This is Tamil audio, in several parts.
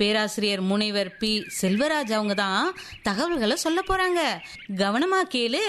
பேராசிரியர் முனைவர் பி செல்வராஜ் அவங்க தான் தகவல்களை சொல்ல போறாங்க. கவனமா கேளு.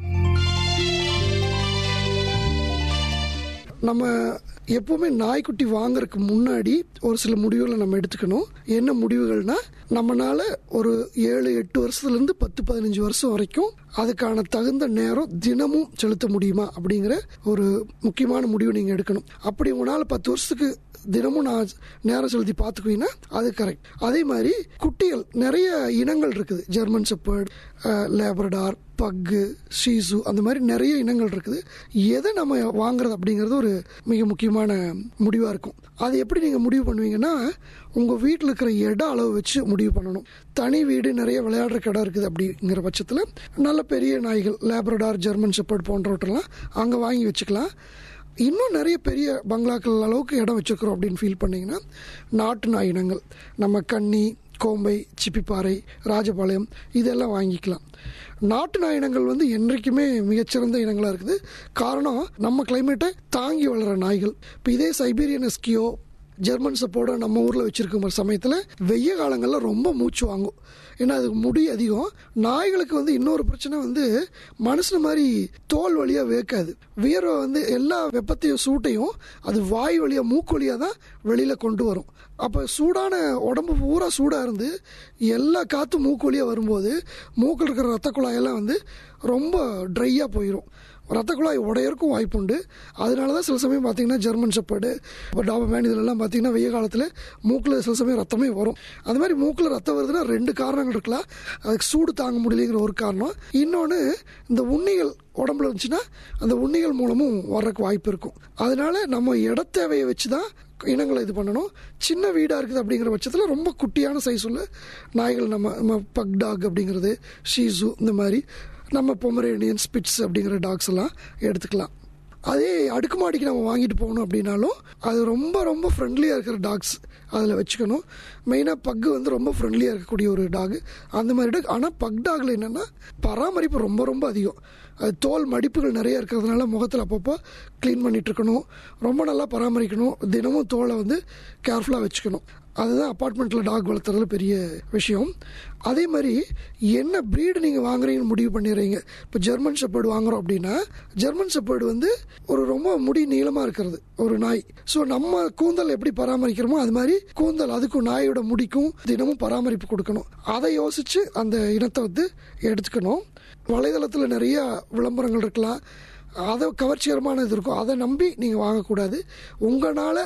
நம்ம எப்பவுமே நாய்க்குட்டி வாங்குறதுக்கு முன்னாடி ஒரு சில முடிவுகளை நம்ம எடுத்துக்கணும். என்ன முடிவுகள்னா, நம்மளால ஒரு 7-8 வருஷத்துல இருந்து 10-15 வருஷம் வரைக்கும் அதுக்கான தகுந்த நேரம் தினமும் செலுத்த முடியுமா அப்படிங்கிற ஒரு முக்கியமான முடிவு நீங்க எடுக்கணும். அப்படி உங்களால 10 வருஷத்துக்கு தினமும் நான் நேரம் செலுத்தி பார்த்துக்குவீங்கன்னா அது கரெக்ட். அதே மாதிரி குட்டிகள் நிறைய இனங்கள் இருக்குது. ஜெர்மன் ஷெப்பர்ட், லேப்ரடார், பக்கு, ஷீசு, அந்த மாதிரி நிறைய இனங்கள் இருக்குது. எதை நம்ம வாங்குறது அப்படிங்கிறது ஒரு மிக முக்கியமான முடிவாக இருக்கும். அது எப்படி நீங்கள் முடிவு பண்ணுவீங்கன்னா, உங்கள் வீட்டில் இருக்கிற இட அளவு வச்சு முடிவு பண்ணணும். தனி வீடு, நிறைய விளையாடுற இடம் இருக்குது அப்படிங்கிற பட்சத்தில் நல்ல பெரிய நாய்கள், லேப்ரடார், ஜெர்மன் ஷெப்பர்ட் போன்றவற்றெல்லாம் அங்கே வாங்கி வச்சுக்கலாம். இன்னும் நிறைய பெரிய பங்களாக்கள் அளவுக்கு இடம் வச்சுருக்கிறோம் அப்படின்னு ஃபீல் பண்ணிங்கன்னா, நாட்டு நாய் இனங்கள், நம்ம கன்னி, கோம்பை, சிப்பிப்பாறை, ராஜபாளையம் இதெல்லாம் வாங்கிக்கலாம். நாட்டு நாய் இனங்கள் என்றைக்குமே மிகச்சிறந்த இனங்களாக இருக்குது. காரணம், நம்ம கிளைமேட்டை தாங்கி வளர நாய்கள். இப்போ இதே சைபீரியன் ஹஸ்கியோ, ஜெர்மன் ஷெப்பர்டோ நம்ம ஊரில் வச்சுருக்க சமயத்தில் வெய்ய காலங்களில் ரொம்ப மூச்சு வாங்கும். ஏன்னா அதுக்கு முடி அதிகம். நாய்களுக்கு இன்னொரு பிரச்சனை மனுஷன மாதிரி தோல் வழியாக வேக்காது. வியர்வை எல்லா வெப்பத்தையும் சூட்டையும் அது வாய் வழியாக, மூக்கு வழியாக தான் வெளியில் கொண்டு வரும். அப்போ சூடான உடம்பு பூரா சூடாக இருந்து எல்லா காற்றும் மூக்கு வழியாக வரும்போது மூக்கில் இருக்கிற ரத்த குழாயெல்லாம் ரொம்ப ட்ரையாக போயிடும். ரத்த குழாய் உடையறக்கும் வாய்ப்புண்டு. அதனால தான் சில சமயம் பார்த்தீங்கன்னா ஜெர்மன் ஷெப்பர்டு, டாபர்மேன் இதிலெல்லாம் பார்த்தீங்கன்னா வெய்ய காலத்தில் மூக்கில் சில சமயம் ரத்தமே வரும். அது மாதிரி மூக்கில் ரத்தம் வருதுன்னா 2 காரணங்கள் இருக்கலாம். அதுக்கு சூடு தாங்க முடியலைங்கிற ஒரு காரணம். இன்னொன்று, இந்த உண்ணிகள் உடம்புல இருந்துச்சுன்னா அந்த உண்ணிகள் மூலமும் வர்றதுக்கு வாய்ப்பு இருக்கும். அதனால நம்ம இடத்தேவையை வச்சு தான் இனங்களை இது பண்ணணும். சின்ன வீடாக இருக்குது அப்படிங்கிற பட்சத்தில் ரொம்ப குட்டியான சைஸ் உள்ள நாய்கள், நம்ம பக் டாக் அப்படிங்கிறது, ஷீசு, இந்த மாதிரி நம்ம பொமரேனியன், ஸ்பிட்ஸ் அப்படிங்கிற டாக்ஸ் எல்லாம் எடுத்துக்கலாம். அதே அடுக்குமாடிக்கு நம்ம வாங்கிட்டு போகணும் அப்படின்னாலும் அது ரொம்ப ரொம்ப ஃப்ரெண்ட்லியாக இருக்கிற டாக்ஸ் அதில் வச்சுக்கணும். மெயினாக பக்கு ரொம்ப ஃப்ரெண்ட்லியாக இருக்கக்கூடிய ஒரு டாக், அந்த மாதிரி டாக். ஆனால் பக் டாகில் என்னென்னா பராமரிப்பு ரொம்ப ரொம்ப அதிகம். அது தோல் மடிப்புகள் நிறைய இருக்கிறதுனால முகத்தில் அப்பப்போ க்ளீன் பண்ணிகிட்டு இருக்கணும், ரொம்ப நல்லா பராமரிக்கணும், தினமும் தோலை கேர்ஃபுல்லாக வச்சுக்கணும். அதுதான் அப்பார்ட்மெண்ட்டில் டாக் வளர்த்துறதுல பெரிய விஷயம். அதே மாதிரி என்ன ப்ரீடு நீங்கள் வாங்குறீங்கன்னு முடிவு பண்ணிடுறீங்க. இப்போ ஜெர்மன் ஷெப்பர்டு வாங்குகிறோம் அப்படின்னா, ஜெர்மன் ஷெப்பர்டு ஒரு ரொம்ப முடி நீளமாக இருக்கிறது ஒரு நாய். ஸோ நம்ம கூந்தல் எப்படி பராமரிக்கிறோமோ அது மாதிரி கூந்தல் அதுக்கும் நாயோட முடிக்கும் தினமும் பராமரிப்பு கொடுக்கணும். அதை யோசித்து அந்த இனத்தை எடுத்துக்கணும். வலைதளத்தில் நிறைய விளம்பரங்கள் இருக்கலாம், அதை கவர்ச்சிகரமான இது இருக்கும். அதை நம்பி நீங்கள் வாங்கக்கூடாது. உங்களால்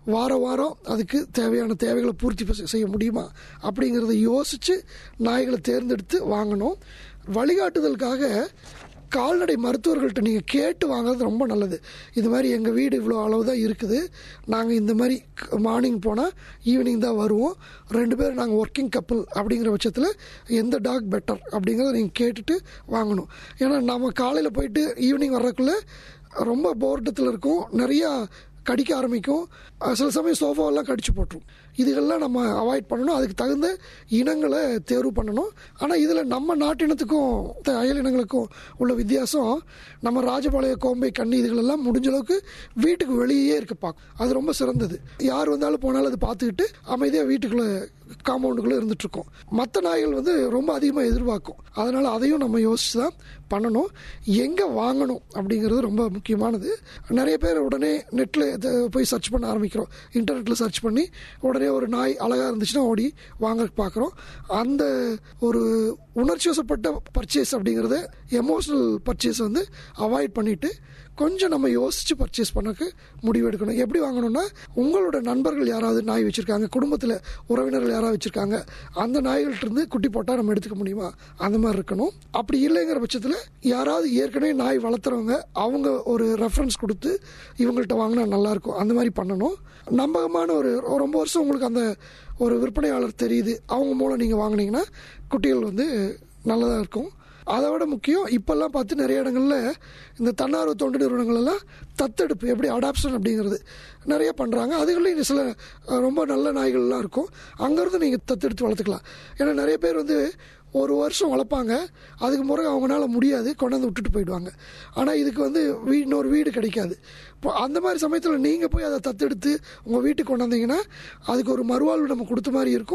வாரம் அதுக்கு தேவையான தேவைகளை பூர்த்தி செய்ய முடியுமா அப்படிங்கிறத யோசித்து நாய்களை தேர்ந்தெடுத்து வாங்கணும். வழிகாட்டுதலுக்காக கால்நடை மருத்துவர்கள்ட்ட நீங்கள் கேட்டு வாங்குறது ரொம்ப நல்லது. இது மாதிரி எங்கள் வீடு இவ்வளோ அளவு தான் இருக்குது, நாங்கள் இந்த மாதிரி மார்னிங் போனால் ஈவினிங் தான் வருவோம், 2 பேர் நாங்கள் ஒர்க்கிங் கப்புள் அப்படிங்கிற பட்சத்தில் எந்த டாக் பெட்டர் அப்படிங்கிறத நீங்கள் கேட்டுட்டு வாங்கணும். ஏன்னா நம்ம காலையில் போயிட்டு ஈவினிங் வர்றதுக்குள்ளே ரொம்ப போர்ட்டத்தில் இருக்கும், நிறையா கடிக்க ஆரம்பிக்கும், சில சமயம் சோஃபாவெல்லாம் கடிச்சு போட்டுரும். இதுகள்லாம் நம்ம அவாய்ட் பண்ணணும். அதுக்கு தகுந்த இனங்களை தேர்வு பண்ணணும். ஆனால் இதில் நம்ம நாட்டினத்துக்கும் அயல் இனங்களுக்கும் உள்ள வித்தியாசம், நம்ம ராஜபாளைய, கோம்பை, கன்னி இதுகளெல்லாம் முடிஞ்ச அளவுக்கு வீட்டுக்கு வெளியே இருக்க பார்க்கும். அது ரொம்ப சிறந்தது. யார் வந்தாலும் போனாலும் அது பார்த்துக்கிட்டு அமைதியாக வீட்டுக்குள்ளே காம்பவுண்டுக்குள்ளே இருந்துகிட்ருக்கோம். மற்ற நாய்கள் ரொம்ப அதிகமாக எதிர்பார்க்கும். அதனால் அதையும் நம்ம யோசித்து தான் பண்ணணும். எங்கே வாங்கணும் அப்படிங்கிறது ரொம்ப முக்கியமானது. நிறைய பேர் உடனே நெட்டில் போய் சர்ச் பண்ண ஆரம்பிக்கிறோம். இன்டர்நெட்டில் சர்ச் பண்ணி உடனே ஒரு நாய் அழகாக இருந்துச்சுன்னா ஓடி வாங்க பார்க்குறோம். அந்த ஒரு உணர்ச்சி வசப்பட்ட பர்ச்சேஸ் அப்படிங்கிறத, எமோஷனல் பர்ச்சேஸ் அவாய்ட் பண்ணிவிட்டு கொஞ்சம் நம்ம யோசித்து பர்ச்சேஸ் பண்ணக்கு முடிவெடுக்கணும். எப்படி வாங்கணும்னா, உங்களோட நண்பர்கள் யாராவது நாய் வச்சுருக்காங்க, குடும்பத்தில் உறவினர்கள் யாராவது வச்சுருக்காங்க, அந்த நாய்கள்கிட்ட குட்டி போட்டால் நம்ம எடுத்துக்க முடியுமா, அந்த மாதிரி இருக்கணும். அப்படி இல்லைங்கிற பட்சத்தில் யாராவது ஏற்கனவே நாய் வளர்த்துறவங்க, அவங்க ஒரு ரெஃபரன்ஸ் கொடுத்து இவங்கள்ட்ட வாங்கினா நல்லாயிருக்கும், அந்த மாதிரி பண்ணணும். நம்பகமான ஒரு ரொம்ப வருஷம் உங்களுக்கு அந்த ஒரு விற்பனையாளர் தெரியுது, அவங்க மூலம் நீங்கள் வாங்கினீங்கன்னா குட்டிகள் நல்லதாக இருக்கும். அதை விட முக்கியம், இப்போல்லாம் பார்த்து நிறைய இடங்களில் இந்த தன்னார்வ தொண்டு நிறுவனங்கள்லாம் தத்தெடுப்பு, எப்படி அடாப்ஷன் அப்படிங்கிறது நிறைய பண்ணுறாங்க. அதுகளையும் சில ரொம்ப நல்ல நாய்கள்லாம் இருக்கும், அங்கேருந்து நீங்கள் தத்தெடுத்து வளர்த்துக்கலாம். ஏன்னா நிறைய பேர் ஒரு வருஷம் வளர்ப்பாங்க, அதுக்கு முறை அவங்களால முடியாது, கொண்டாந்து விட்டுட்டு போயிடுவாங்க. ஆனால் இதுக்கு இன்னொரு வீடு கிடைக்காது. இப்போ அந்த மாதிரி சமயத்தில் நீங்கள் போய் அதை தத்தெடுத்து உங்கள் வீட்டுக்கு கொண்டாந்தீங்கன்னா அதுக்கு ஒரு மறுவாழ்வு நம்ம கொடுத்த மாதிரி இருக்கும்.